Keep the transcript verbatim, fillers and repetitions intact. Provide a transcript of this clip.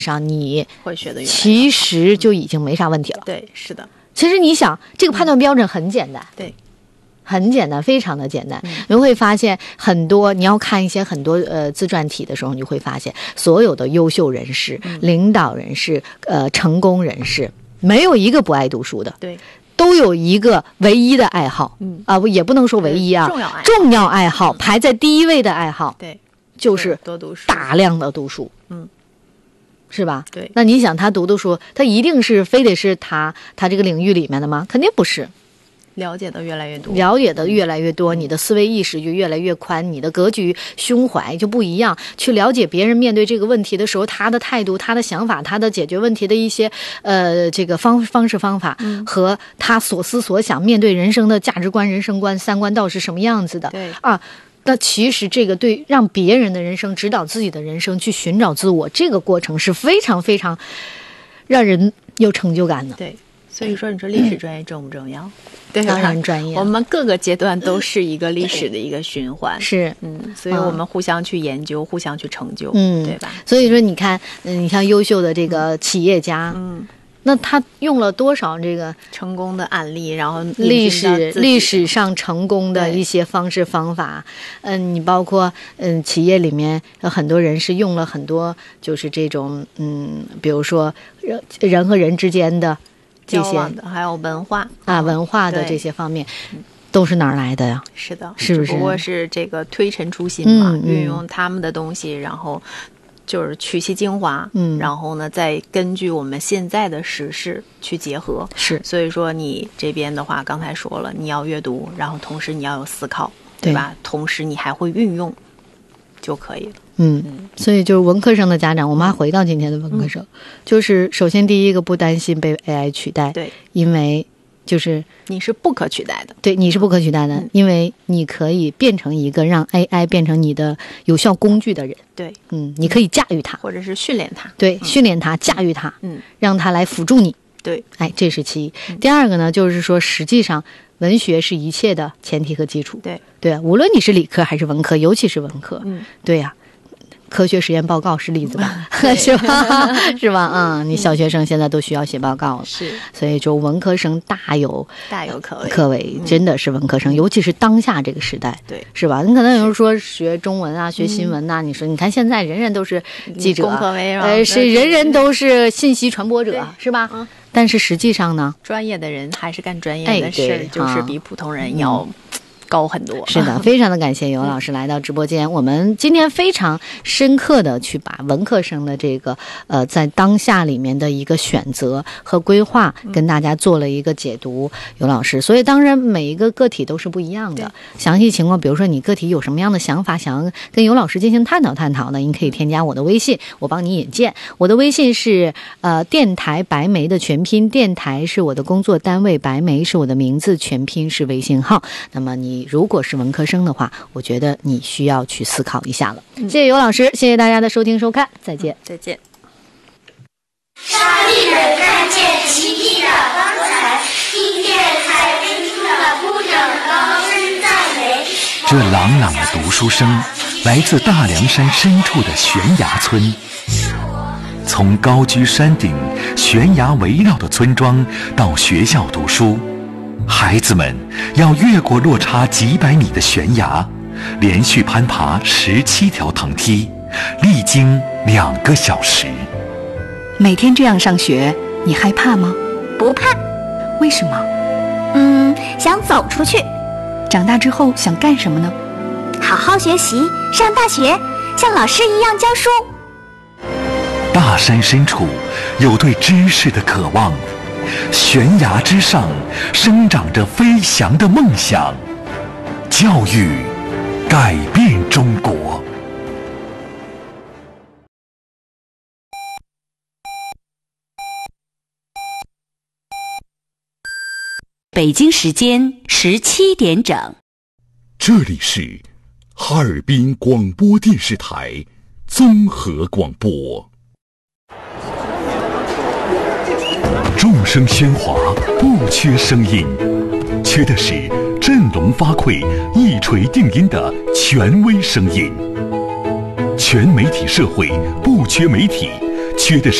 上你会学的其实就已经没啥问题了。 对，是的。 其实你想，这个判断标准很简单， 对， 很简单，非常的简单。 嗯、 你会发现很多，你要看一些很多呃自传体的时候，你会发现所有的优秀人士、嗯、领导人士、呃成功人士，没有一个不爱读书的。 对。 都有一个唯一的爱好， 嗯啊，也不能说唯一啊， 重要爱好， 重要爱好、嗯、排在第一位的爱好， 对， 就是多读书， 大量的读书， 嗯， 是吧？ 对。 那你想他读读书，他一定是非得是他他这个领域里面的吗？肯定不是。 了解的越来越多， 了解的越来越多，你的思维意识就越来越宽，你的格局胸怀就不一样。去了解别人面对这个问题的时候，他的态度、他的想法、他的解决问题的一些呃这个方方式方法、嗯、和他所思所想，面对人生的价值观、人生观、三观道是什么样子的？ 对啊。那其实这个对让别人的人生指导自己的人生，去寻找自我，这个过程是非常非常让人有成就感的。 对。所以说，你说历史专业重不重要？对， 当然专业。 我们各个阶段都是一个历史的一个循环， 是， 嗯，所以我们互相去研究，嗯、互相去成就， 嗯， 对吧？ 所以说，你看，嗯，你像优秀的这个企业家， 嗯， 那他用了多少这个成功的案例，然后历史历史上成功的一些方式方法，嗯，你包括嗯，企业里面有很多人是用了很多，就是这种嗯，比如说人人和人之间的。这些还有文化啊，文化的这些方面，都是哪儿来的呀？ 是的， 是不是？ 只不过是这个推陈出新嘛，嗯嗯、运用他们的东西，然后就是取其精华，嗯，然后呢，再根据我们现在的时事去结合。 是， 所以说你这边的话，刚才说了，你要阅读，然后同时你要有思考，对吧？同时你还会运用，就可以了。 嗯，所以就是文科生的家长，我们还回到今天的文科生，嗯、就是首先第一个不担心被 A I 取代， 对， 因为就是你是不可取代的， 对，你是不可取代的， 嗯、 因为你可以变成一个让 A I 变成你的有效工具的人， 对， 嗯，你可以驾驭它， 或者是训练它， 对， 嗯、 训练它，驾驭它， 嗯， 让它来辅助你， 对， 哎，这是其一。 嗯、 第二个呢，就是说实际上文学是一切的前提和基础， 对， 对，无论你是理科还是文科，尤其是文科， 嗯， 对呀、啊。科学实验报告是例子吧，是吧？是吧？嗯，你小学生现在都需要写报告了， 是， 所以就文科生大有大有可为， 可为，真的是文科生，嗯、尤其是当下这个时代， 对， 是吧？你可能有人说学中文啊，学新闻呐、啊，嗯、你说你看现在人人都是记者， 功可为是吧？ 呃，是人人都是信息传播者，是吧？嗯、但是实际上呢， 专业的人还是干专业的事， 哎、 就是比普通人要。嗯高很多。 是的，非常的感谢尤老师来到直播间。我们今天非常深刻的去把文科生的这个呃在当下里面的一个选择和规划跟大家做了一个解读，尤老师。所以当然每一个个体都是不一样的，详细情况比如说你个体有什么样的想法，想要跟尤老师进行探讨探讨呢，您可以添加我的微信，我帮你引荐。我的微信是呃电台白梅的全拼，电台是我的工作单位，白梅是我的名字，全拼是微信号。那么你如果是文科生的话，我觉得你需要去思考一下了。嗯、谢谢尤老师，谢谢大家的收听收看，再见， 嗯、再见。 上帝能看见奇迹的刚才，听见彩飞出的铺整高声赞美。 这朗朗的读书声来自大凉山深处的悬崖村，从高居山顶、悬崖围绕的村庄到学校读书。孩子们要越过落差几百米的悬崖，连续攀爬十七条藤梯，历经两个小时。 每天这样上学，你害怕吗？ 不怕。 为什么？ 嗯，想走出去。 长大之后想干什么呢？ 好好学习，上大学，像老师一样教书。 大山深处有对知识的渴望，悬崖之上生长着飞翔的梦想。教育改变中国。 北京时间十七点整。 这里是哈尔滨广播电视台综合广播。众声喧哗，不缺声音，缺的是振聋发聩、一锤定音的权威声音。全媒体社会不缺媒体， 缺的是